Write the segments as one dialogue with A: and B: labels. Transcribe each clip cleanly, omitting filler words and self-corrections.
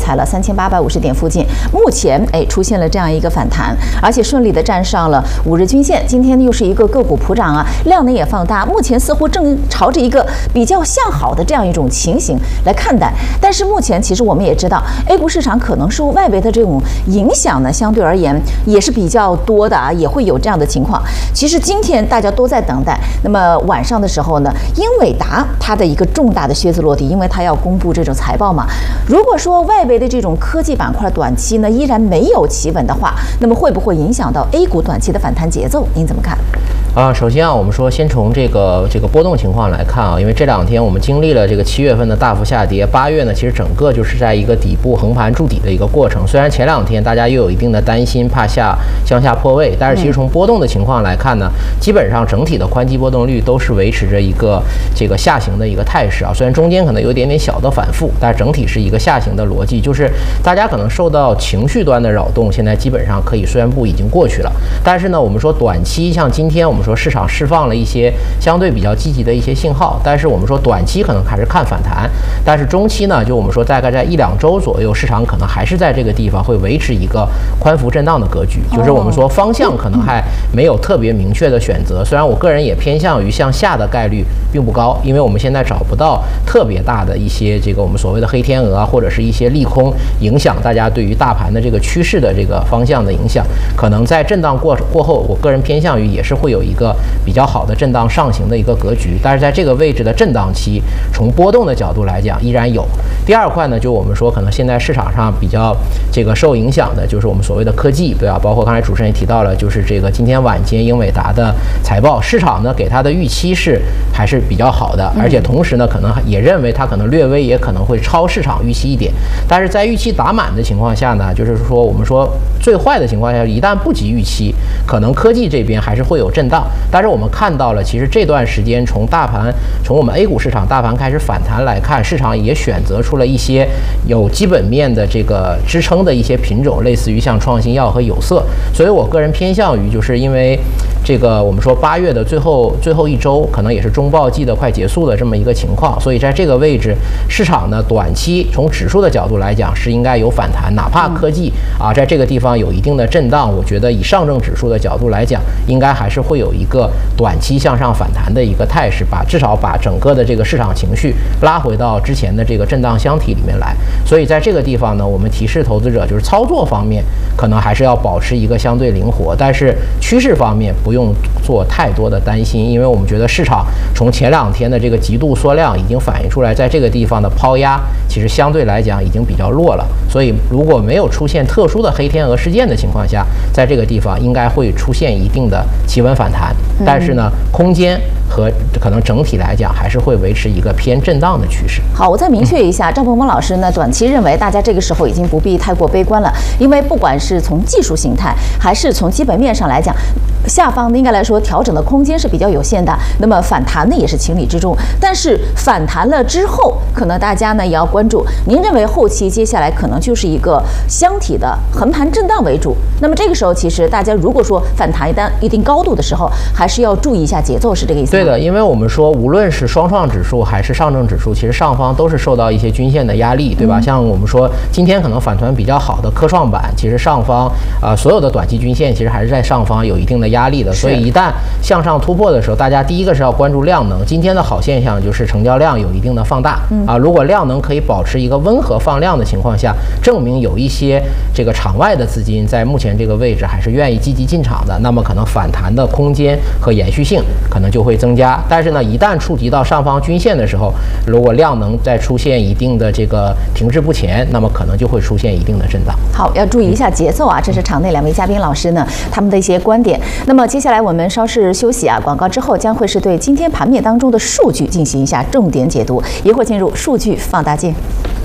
A: 踩了3850点附近，目前出现了这样一个反弹，而且顺利的站上了5日均线。今天又是一个个股普涨啊，量能也放大，目前似乎正朝着一个比较向好的这样一种情形来看待。但是目前其实我们也知道 ，A 股市场可能受外围的这种影响呢，相对而言也是比较多的啊，也会有这样的情况。其实今天大家都在等待，那么晚上的时候呢，英伟达它的一个重大的靴子落地，因为它要公布这种财报嘛。如果说外围的这种科技板块短期呢依然没有企稳的话，那么会不会影响到 A 股短期的反弹节奏？您怎么看？
B: 首先我们说先从这个波动情况来看啊，因为这2天我们经历了这个7月份的大幅下跌，8月呢其实整个就是在一个底部横盘筑底的一个过程。虽然前2天大家又有一定的担心，怕向下破位，但是其实从波动的情况来看呢，基本上整体的宽基波动率都是维持着一个这个下行的一个态势啊。虽然中间可能有一点点小的反复，但是整体是一个下行的逻辑，就是大家可能受到情绪端的扰动，现在基本上可以宣布已经过去了。但是呢，我们说短期像今天我们说市场释放了一些相对比较积极的一些信号，但是我们说短期可能还是看反弹，但是中期呢，就我们说大概在1-2周左右，市场可能还是在这个地方会维持一个宽幅震荡的格局，就是我们说方向可能还没有特别明确的选择。虽然我个人也偏向于向下的概率并不高，因为我们现在找不到特别大的一些这个我们所谓的黑天鹅啊，或者是一些利空影响大家对于大盘的这个趋势的这个方向的影响，可能在震荡过后，我个人偏向于也是会有一个比较好的震荡上行的一个格局，但是在这个位置的震荡期，从波动的角度来讲依然有。第二块呢，就我们说可能现在市场上比较这个受影响的就是我们所谓的科技，对吧？包括刚才主持人也提到了，就是这个今天晚间英伟达的财报，市场呢给它的预期是还是比较好的，而且同时呢可能也认为它可能略微也可能会超市场预期一点。但是在预期打满的情况下呢，就是说我们说最坏的情况下，一旦不及预期，可能科技这边还是会有震荡。但是我们看到了，其实这段时间从我们 A 股市场大盘开始反弹来看，市场也选择出了一些有基本面的这个支撑的一些品种，类似于像创新药和有色。所以我个人偏向于，就是因为这个我们说8月的最后1周可能也是中报季的快结束的这么一个情况，所以在这个位置，市场呢短期从指数的角度来讲是应该有反弹，哪怕科技在这个地方有一定的震荡，我觉得以上证指数的角度来讲，应该还是会有一个短期向上反弹的一个态势，至少把整个的这个市场情绪拉回到之前的这个震荡箱体里面来。所以在这个地方呢，我们提示投资者就是操作方面可能还是要保持一个相对灵活，但是趋势方面不用做太多的担心，因为我们觉得市场从前2天的这个极度缩量已经反映出来，在这个地方的抛压其实相对来讲已经比较弱了。所以如果没有出现特殊的黑天鹅事件的情况下，在这个地方应该会出现一定的企稳反弹，但是呢空间和可能整体来讲还是会维持一个偏震荡的趋势。
A: 好，我再明确一下，赵鹏鹏老师呢，短期认为大家这个时候已经不必太过悲观了，因为不管是从技术形态还是从基本面上来讲，下方应该来说调整的空间是比较有限的，那么反弹呢也是情理之中。但是反弹了之后，可能大家呢也要关注，您认为后期接下来可能就是一个箱体的横盘震荡为主，那么这个时候其实大家如果说反弹一定高度的时候，还是要注意一下节奏，是这个意思吗？
B: 对的，因为我们说无论是双创指数还是上证指数，其实上方都是受到一些均线的压力，对吧？像我们说今天可能反弹比较好的科创板，其实上方所有的短期均线其实还是在上方有一定的压力的，所以一旦向上突破的时候，大家第一个是要关注量能。今天的好现象就是成交量有一定的放大如果量能可以保持一个温和放量的情况下，证明有一些这个场外的资金在目前这个位置还是愿意积极进场的，那么可能反弹的空间和延续性可能就会增加。但是呢，一旦触及到上方均线的时候，如果量能再出现一定的这个停滞不前，那么可能就会出现一定的震荡。
A: 好，要注意一下节奏啊！这是场内2位嘉宾老师呢他们的一些观点。那么接下来我们稍事休息广告之后将会是对今天盘面当中的数据进行一下重点解读，一会儿进入数据放大镜。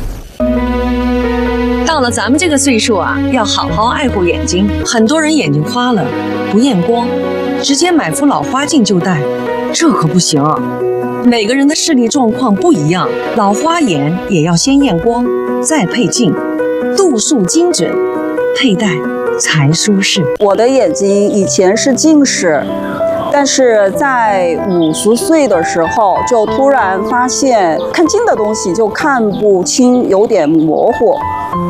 C: 到了咱们这个岁数要好好爱护眼睛。很多人眼睛花了不验光，直接买副老花镜就戴，这可不行。每个人的视力状况不一样，老花眼也要先验光，再配镜，度数精准，佩戴才舒适。
D: 我的眼睛以前是近视，但是在50岁的时候就突然发现看近的东西就看不清，有点模糊。